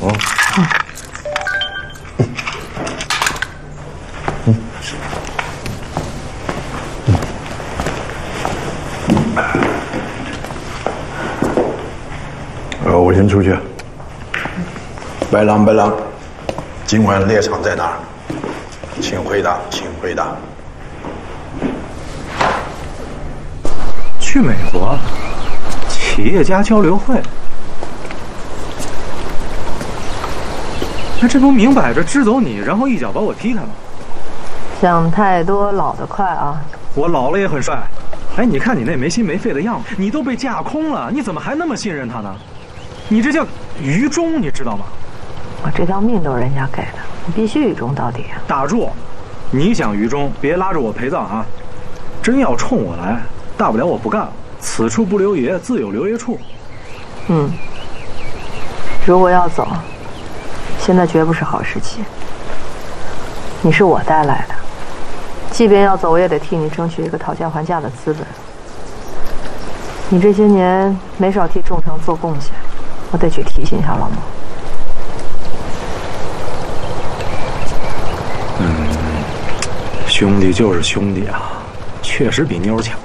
我先出去。白狼，今晚猎场在哪儿？请回答，请回答。 去美国，企业家交流会。那这不明摆着支走你，然后一脚把我踢开吗？ 想太多，老得快啊！ 我老了也很帅。哎，你看你那没心没肺的样子，你都被架空了，你怎么还那么信任他呢？你这叫愚忠，你知道吗？ 我这条命都是人家给的，你必须愚忠到底啊！ 打住！你想愚忠，别拉着我陪葬啊！真要冲我来，大不了我不干了。此处不留爷，自有留爷处。 如果要走，现在绝不是好时机。你是我带来的，即便要走，我也得替你争取一个讨价还价的资本。你这些年没少替众城做贡献，我得去提醒一下老孟。 兄弟就是兄弟啊，确实比妞强。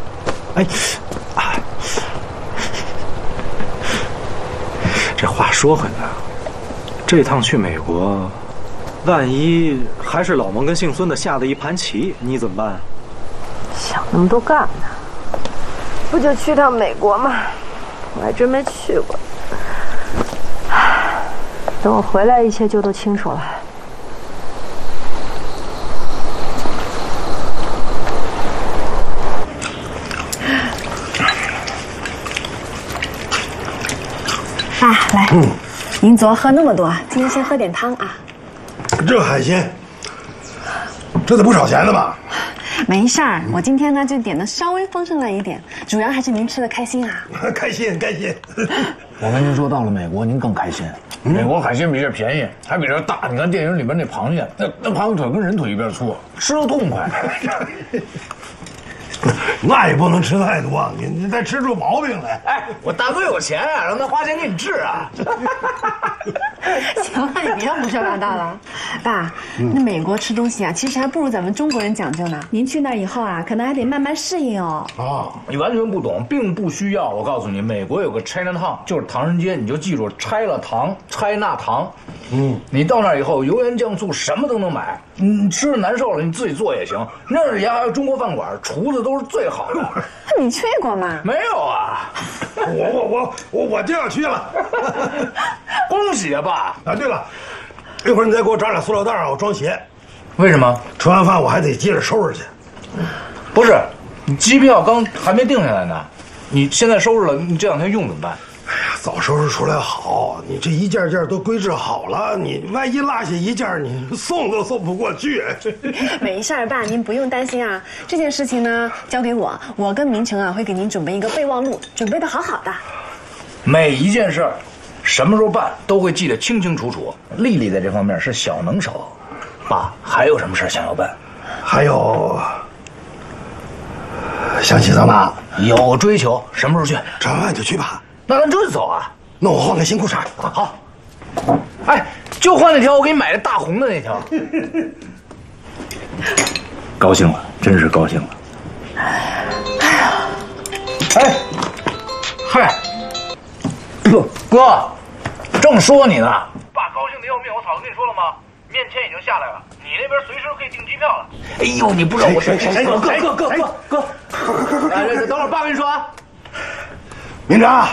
这话说回来，这趟去美国，万一还是老蒙跟姓孙的下的一盘棋，你怎么办啊？ 想那么多干嘛？不就去趟美国吗？我还真没去过。等我回来，一切就都清楚了。 爸，来，您昨儿喝那么多，今天先喝点汤啊。 这海鲜，这得不少钱的吧？ 没事儿，我今天呢就点的稍微丰盛了一点，主要还是您吃的开心啊。 开心。 我跟您说，到了美国您更开心。美国海鲜比这便宜，还比这大。你看电影里边那螃蟹，那螃蟹腿跟人腿一边粗，吃得痛快。 那也不能吃太多，你再吃出毛病来。 哎，我大哥有钱啊，让他花钱给你治啊。 行了，你别胡说八道了。爸，那美国吃东西啊，其实还不如咱们中国人讲究呢。您去那儿以后啊，可能还得慢慢适应哦。 你完全不懂，并不需要。我告诉你，美国有个 Chinatown， 就是唐人街，你就记住拆了糖，China糖。你到那儿以后，油盐酱醋什么都能买。你吃的难受了，你自己做也行。那儿也还有中国饭馆，厨子都是最好的。 你去过吗？ 没有啊。 我就要去了。 恭喜啊，爸！ 啊，对了，一会儿你再给我找俩塑料袋啊，我装鞋。 为什么？ 吃完饭我还得接着收拾去。 不是，你机票刚还没定下来呢，你现在收拾了，你这两天用怎么办？ 哎呀，早收拾出来好，你这一件件都规制好了，你万一落下一件，你送都送不过去。 没事儿，爸，您不用担心啊。这件事情呢，交给我，我跟明成啊会给您准备一个备忘录，准备的好好的。 每一件事儿，什么时候办都会记得清清楚楚。丽丽在这方面是小能手。爸，还有什么事想要办？ 还有，想起咱妈有追求，什么时候去？ 吃完饭就去吧。 那咱这就走啊？ 那我换个新裤衩。 好。哎，就换那条我给你买的大红的那条。高兴了，真是高兴了。哎，嗨，哥，正说你呢。 爸高兴的要命，我早就跟你说了吗？面签已经下来了，你那边随时可以订机票了。 哎呦，你不知道我谁？ 哥，哎，等会儿爸跟你说啊。 明哲，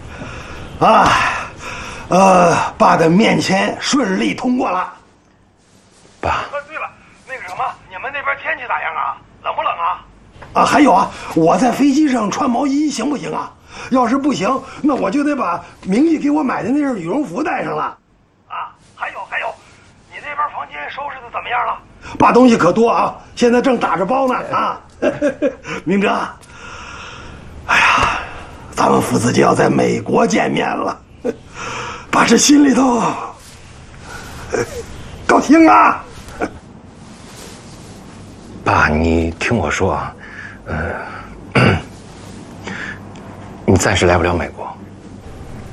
爸的面签顺利通过了。爸。 对了，那个什么，你们那边天气咋样啊？冷不冷啊？ 还有啊，我在飞机上穿毛衣行不行啊？要是不行，那我就得把明玉给我买的那身羽绒服带上了。 还有，你那边房间收拾的怎么样了？ 爸东西可多啊，现在正打着包呢啊。明哲，哎呀，咱们父子就要在美国见面了，爸这心里头高兴啊。 爸，你听我说啊，你暂时来不了美国，